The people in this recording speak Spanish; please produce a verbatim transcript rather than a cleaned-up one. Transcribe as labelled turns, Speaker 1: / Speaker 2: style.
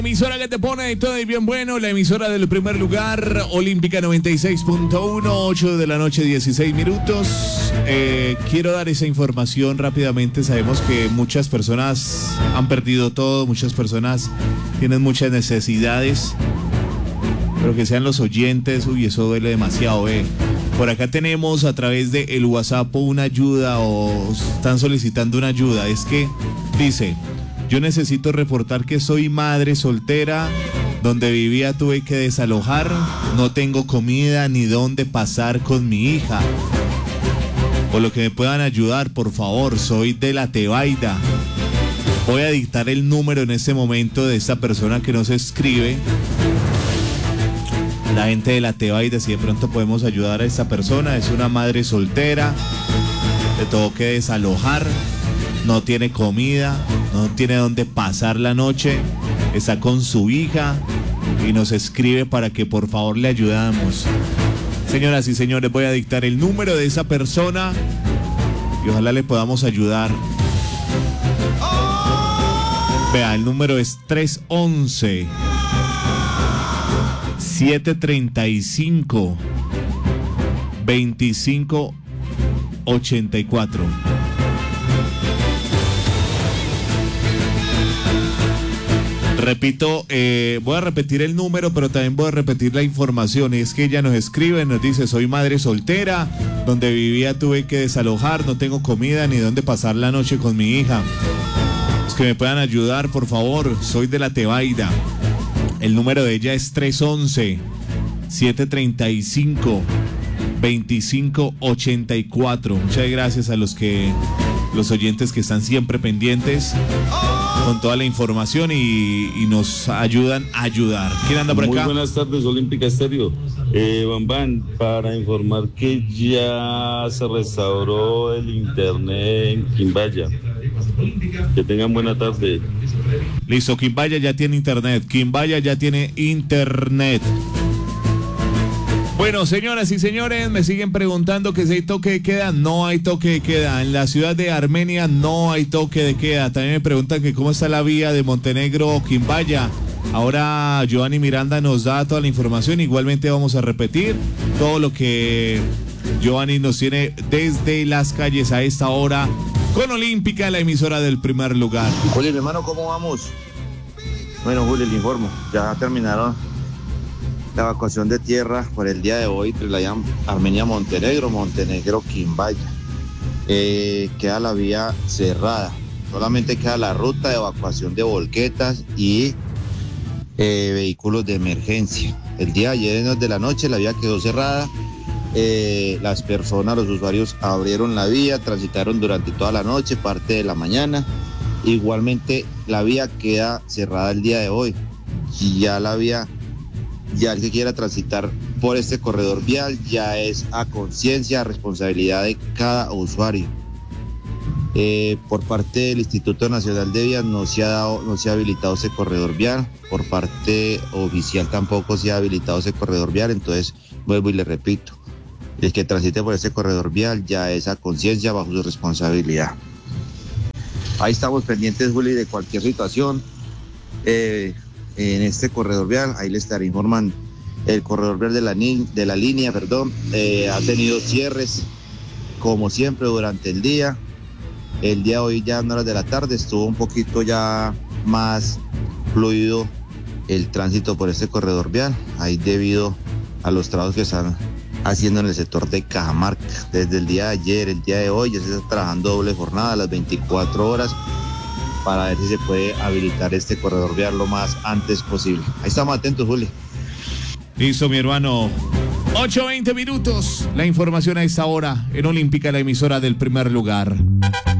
Speaker 1: Emisora que te pone de todo y bien bueno, la emisora del primer lugar, Olímpica noventa y seis punto uno, ocho de la noche, dieciséis minutos. Eh, quiero dar esa información rápidamente. Sabemos que muchas personas han perdido todo, muchas personas tienen muchas necesidades, pero que sean los oyentes, uy, eso duele demasiado, eh. Por acá tenemos a través de el WhatsApp una ayuda o están solicitando una ayuda. Es que dice: yo necesito reportar que soy madre soltera, donde vivía tuve que desalojar, no tengo comida ni dónde pasar con mi hija. Por lo que me puedan ayudar, por favor, soy de la Tebaida. Voy a dictar el número en este momento de esta persona que nos escribe. La gente de la Tebaida, si de pronto podemos ayudar a esta persona, es una madre soltera, le tuvo que desalojar, no tiene comida, no tiene dónde pasar la noche, está con su hija y nos escribe para que por favor le ayudamos. Señoras y señores, voy a dictar el número de esa persona y ojalá le podamos ayudar. Vea, el número es tres once, siete treinta y cinco, veinticinco ochenta y cuatro. Repito, eh, voy a repetir el número, pero también voy a repetir la información. Es que ella nos escribe, nos dice: soy madre soltera, donde vivía tuve que desalojar, no tengo comida ni dónde pasar la noche con mi hija. Es que me puedan ayudar, por favor, soy de la Tebaida. El número de ella es tres once, siete treinta y cinco, veinticinco ochenta y cuatro. Muchas gracias a los que, los oyentes que están siempre pendientes con toda la información y, y nos ayudan a ayudar. ¿Quién anda por acá?
Speaker 2: Muy buenas tardes, Olímpica Estéreo. Eh, Bambán, para informar que ya se restauró el internet en Quimbaya. Que tengan buena tarde.
Speaker 1: Listo, Quimbaya ya tiene internet. Quimbaya ya tiene internet. Bueno, señoras y señores, me siguen preguntando que si hay toque de queda. No hay toque de queda. En la ciudad de Armenia no hay toque de queda. También me preguntan que cómo está la vía de Montenegro Quimbaya. Ahora Giovanni Miranda nos da toda la información. Igualmente vamos a repetir todo lo que Giovanni nos tiene desde las calles a esta hora con Olímpica, la emisora del primer lugar.
Speaker 3: Julio, mi hermano, ¿cómo vamos? Bueno, Julio, le informo. Ya terminaron la evacuación de tierra por el día de hoy entre la Armenia-Montenegro, Montenegro-Quimbaya. Eh, queda la vía cerrada. Solamente queda la ruta de evacuación de volquetas y eh, vehículos de emergencia. El día de ayer de la noche la vía quedó cerrada. Eh, las personas, los usuarios abrieron la vía, transitaron durante toda la noche, parte de la mañana. Igualmente la vía queda cerrada el día de hoy. Y ya la vía, ya el que quiera transitar por este corredor vial ya es a conciencia, a responsabilidad de cada usuario. Eh, por parte del Instituto Nacional de Vías no se ha dado, no se ha habilitado ese corredor vial. Por parte oficial tampoco se ha habilitado ese corredor vial. Entonces vuelvo y le repito: el que transite por este corredor vial ya es a conciencia, bajo su responsabilidad. Ahí estamos pendientes, Juli, de cualquier situación eh, en este corredor vial. Ahí le estaré informando. El corredor vial de la, de la línea, perdón, eh, ha tenido cierres como siempre durante el día. El día de hoy, ya en horas de la tarde, estuvo un poquito ya más fluido el tránsito por este corredor vial. Ahí debido a los trabajos que están haciendo en el sector de Cajamarca. Desde el día de ayer, el día de hoy, ya se está trabajando doble jornada a las veinticuatro horas para ver si se puede habilitar este corredor vial lo más antes posible. Ahí estamos atentos, Juli.
Speaker 1: Listo, mi hermano. ocho veinte minutos. La información a esta hora en Olímpica, la emisora del primer lugar.